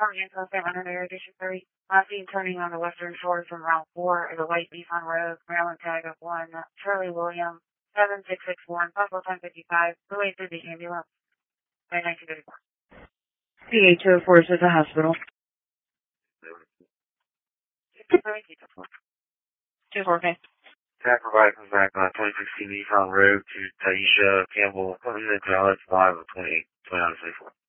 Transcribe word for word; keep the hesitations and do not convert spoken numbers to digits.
Department of San Andreas, District three. Last seen turning on the western shore from Route four is a white Nissan Rogue, Maryland tag of one, Charlie William, seven six six one, possible ten fifty-five, related to the ambulance by nineteen thirty-four. C H O four is at the hospital. two four, okay. Attack provider comes back on twenty sixteen Nissan Rogue to Taisha Campbell, Clinton, Dallas, five of twenty-eight, twenty-nine, twenty-four.